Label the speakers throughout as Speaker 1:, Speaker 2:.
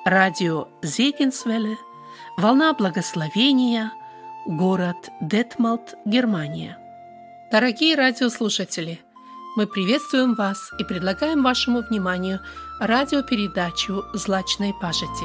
Speaker 1: Радио Зегенсвелле, Волна Благословения, город Детмалт, Германия. Дорогие радиослушатели, мы приветствуем вас и предлагаем вашему вниманию радиопередачу «Злачной пажити».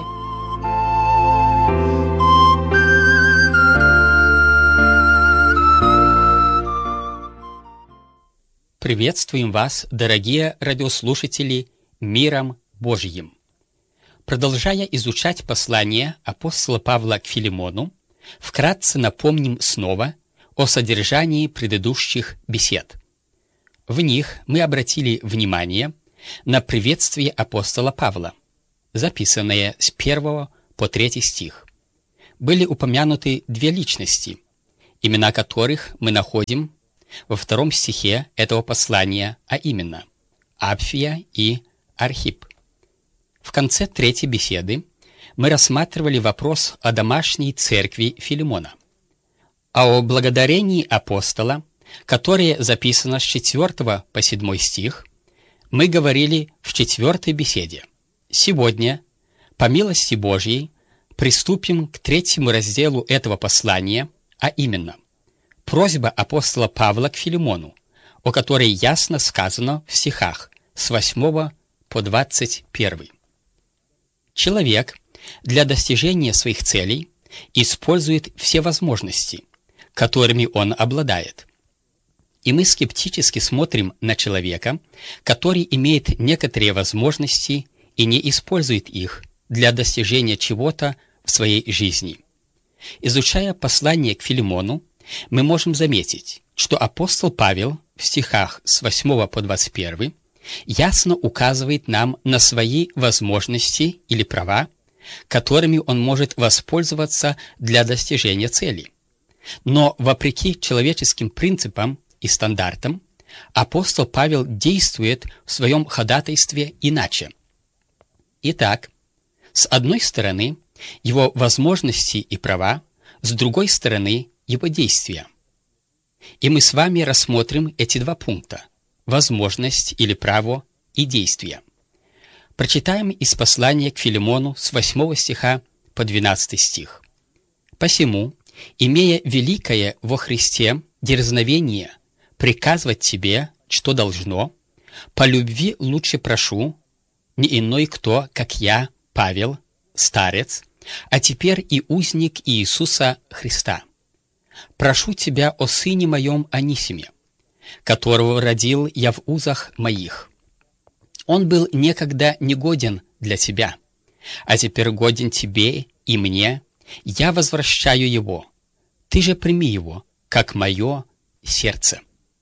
Speaker 2: Приветствуем вас, дорогие радиослушатели, миром Божьим. Продолжая изучать послание апостола Павла к Филимону, вкратце напомним снова о содержании предыдущих бесед. В них мы обратили внимание на приветствие апостола Павла, записанное с 1 по 3 стих. Были упомянуты две личности, имена которых мы находим во 2 стихе этого послания, а именно Апфия и Архип. В конце 3 беседы мы рассматривали вопрос о домашней церкви Филимона, а о благодарении апостола, которое записано с 4 по 7 стих, мы говорили в 4 беседе. Сегодня, по милости Божьей, приступим к 3 разделу этого послания, а именно просьба апостола Павла к Филимону, о которой ясно сказано в стихах с 8 по 21. Человек для достижения своих целей использует все возможности, которыми он обладает. И мы скептически смотрим на человека, который имеет некоторые возможности и не использует их для достижения чего-то в своей жизни. Изучая послание к Филимону, мы можем заметить, что апостол Павел в стихах с 8 по 21 ясно указывает нам на свои возможности или права, которыми он может воспользоваться для достижения цели. Но, вопреки человеческим принципам и стандартам, апостол Павел действует в своем ходатайстве иначе. Итак, с одной стороны, его возможности и права, с другой стороны, его действия. И мы с вами рассмотрим эти два пункта – возможность или право и действие. Прочитаем из послания к Филимону с 8 стиха по 12 стих. «Посему, имея великое во Христе дерзновение приказывать тебе, что должно, по любви лучше прошу, не иной кто, как я, Павел, старец, а теперь и узник Иисуса Христа. Прошу тебя о сыне моем Анисиме, которого родил я в узах моих. Он был некогда негоден для тебя, а теперь годен тебе и мне, я возвращаю его. Ты же прими его, как мое сердце».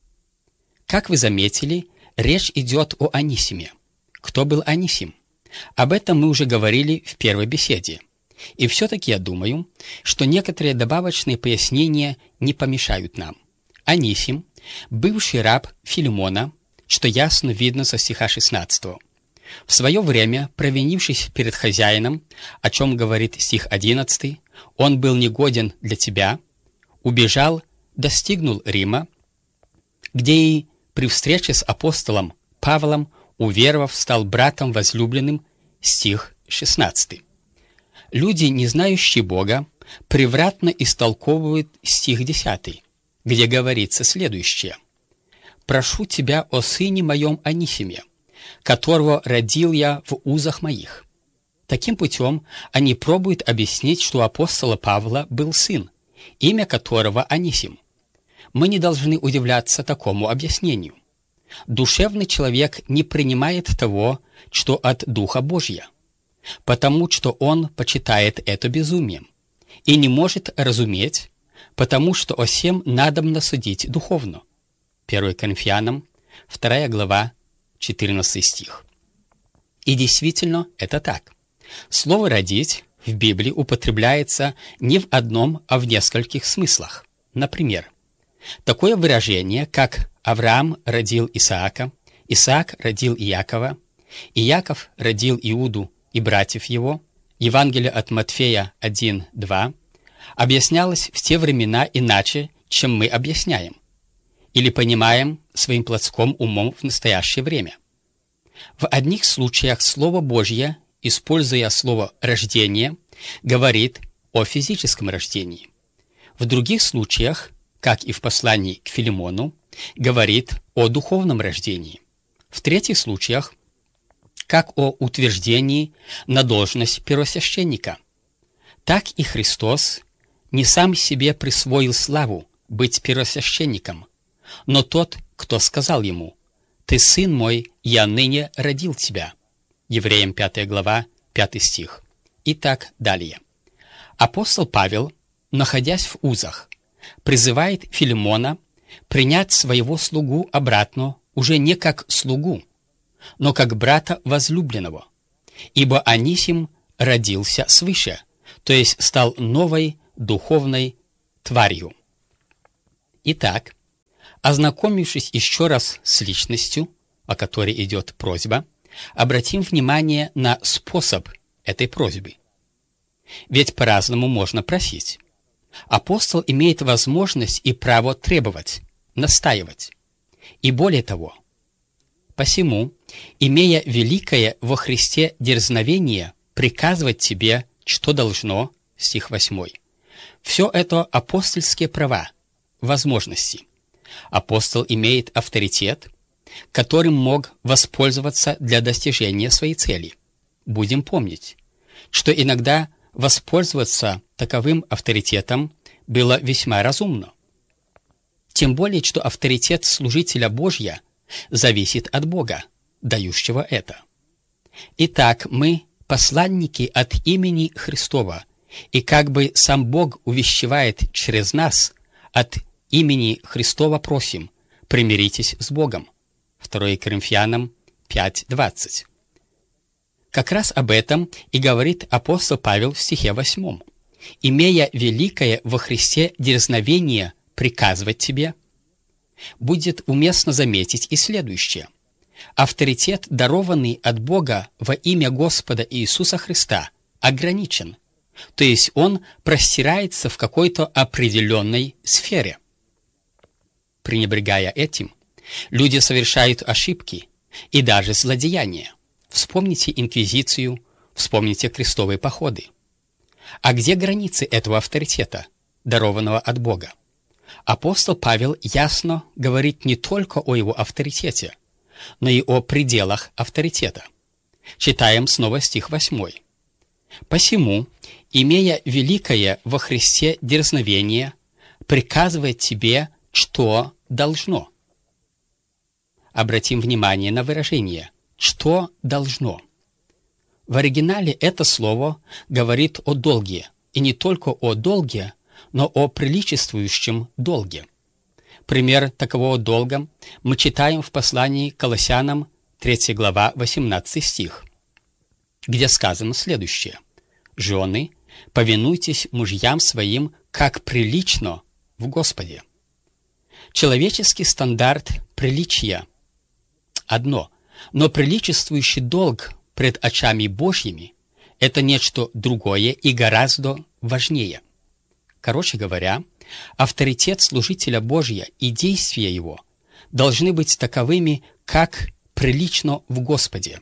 Speaker 2: Как вы заметили, речь идет о Анисиме. Кто был Анисим? Об этом мы уже говорили в первой беседе. И все-таки я думаю, что некоторые добавочные пояснения не помешают нам. Анисим – бывший раб Филимона, что ясно видно со стиха 16. В свое время, провинившись перед хозяином, о чем говорит стих 11, он был негоден для тебя, убежал, достигнул Рима, где и при встрече с апостолом Павлом, уверовав, стал братом возлюбленным, стих 16. Люди, не знающие Бога, превратно истолковывают стих 10, где говорится следующее. «Прошу тебя о сыне моем Анисиме, которого родил я в узах моих». Таким путем они пробуют объяснить, что у апостола Павла был сын, имя которого Анисим. Мы не должны удивляться такому объяснению. Душевный человек не принимает того, что от Духа Божия, потому что он почитает это безумием, и не может разуметь, потому что о сем надобно судить духовно. 1 Коринфянам, 2 глава, 14 стих. И действительно, это так. Слово «родить» в Библии употребляется не в одном, а в нескольких смыслах. Например, такое выражение, как «Авраам родил Исаака», «Исаак родил Иакова», «Иаков родил Иуду и братьев его», Евангелие от Матфея 1:2, объяснялось в те времена иначе, чем мы объясняем, или понимаем своим плотским умом в настоящее время. В одних случаях Слово Божье используя слово «рождение», говорит о физическом рождении. В других случаях, как и в послании к Филимону, говорит о духовном рождении. В третьих случаях, как о утверждении на должность первосвященника. Так и Христос не сам себе присвоил славу быть первосвященником, но тот, кто сказал ему: «Ты, сын мой, я ныне родил тебя». Евреям 5 глава, 5 стих. И так далее. Апостол Павел, находясь в узах, призывает Филимона принять своего слугу обратно уже не как слугу, но как брата возлюбленного, ибо Анисим родился свыше, то есть стал новой духовной тварью. Итак, ознакомившись еще раз с личностью, о которой идет просьба, обратим внимание на способ этой просьбы. Ведь по-разному можно просить. Апостол имеет возможность и право требовать, настаивать. И более того, посему, имея великое во Христе дерзновение приказывать тебе, что должно, стих 8, все это апостольские права, возможности. Апостол имеет авторитет, которым мог воспользоваться для достижения своей цели. Будем помнить, что иногда воспользоваться таковым авторитетом было весьма разумно. Тем более, что авторитет служителя Божья зависит от Бога, дающего это. Итак, мы посланники от имени Христова, и как бы сам Бог увещевает через нас, от имени Христова просим: примиритесь с Богом. 2 Коринфянам 5:20. Как раз об этом и говорит апостол Павел в стихе 8. «Имея великое во Христе дерзновение приказывать тебе». Будет уместно заметить и следующее. Авторитет, дарованный от Бога во имя Господа Иисуса Христа, ограничен, то есть он простирается в какой-то определенной сфере. Пренебрегая этим, люди совершают ошибки и даже злодеяния. Вспомните инквизицию, вспомните крестовые походы. А где границы этого авторитета, дарованного от Бога? Апостол Павел ясно говорит не только о его авторитете, но и о пределах авторитета. Читаем снова стих 8. «Посему, имея великое во Христе дерзновение, приказывает тебе, что должно». Обратим внимание на выражение «что должно». В оригинале это слово говорит о долге, и не только о долге, но о приличествующем долге. Пример такового долга мы читаем в послании к Колоссянам 3 глава 18 стих, где сказано следующее: «Жены, повинуйтесь мужьям своим, как прилично в Господе». Человеческий стандарт приличия одно, но приличествующий долг пред очами Божьими – это нечто другое и гораздо важнее. Короче говоря, авторитет служителя Божия и действия его должны быть таковыми, как прилично в Господе.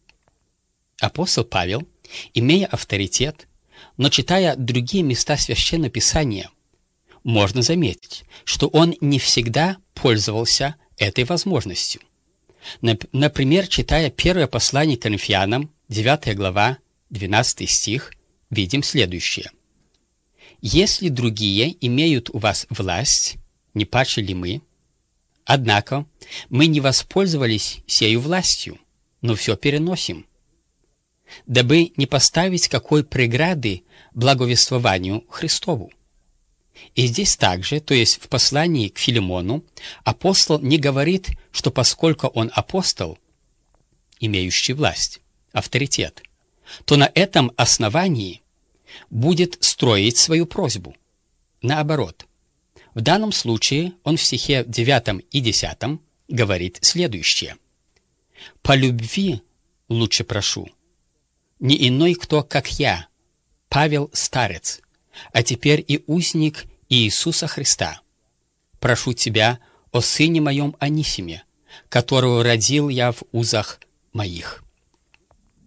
Speaker 2: Апостол Павел, имея авторитет, но читая другие места Священного Писания, можно заметить, что он не всегда пользовался этой возможностью. Например, читая первое послание к Коринфянам, 9 глава, 12 стих, видим следующее. «Если другие имеют у вас власть, не паче ли мы? Однако мы не воспользовались сею властью, но все переносим, дабы не поставить какой преграды благовествованию Христову». И здесь также, то есть в послании к Филимону, апостол не говорит, что поскольку он апостол, имеющий власть, авторитет, то на этом основании будет строить свою просьбу. Наоборот, в данном случае он в стихе 9 и 10 говорит следующее. «По любви лучше прошу, не иной кто, как я, Павел Старец, а теперь и узник Иисуса Христа. Прошу тебя о сыне моем Анисиме, которого родил я в узах моих».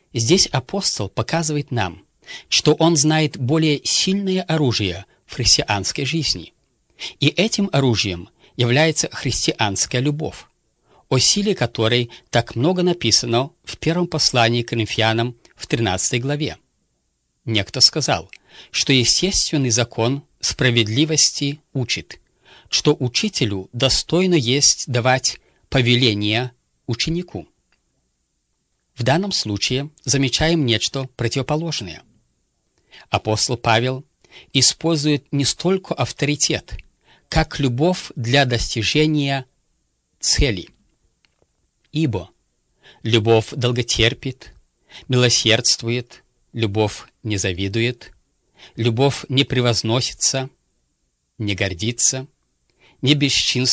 Speaker 2: Здесь апостол показывает нам, что он знает более сильное оружие в христианской жизни. И этим оружием является христианская любовь, о силе которой так много написано в первом послании к Коринфянам в 13 главе. Некто сказал, что естественный закон справедливости учит, что учителю достойно есть давать повеления ученику. В данном случае замечаем нечто противоположное. Апостол Павел использует не столько авторитет, как любовь для достижения цели. Ибо любовь долготерпит, милосердствует, любовь не завидует, любовь не превозносится, не гордится, не бесчинствует,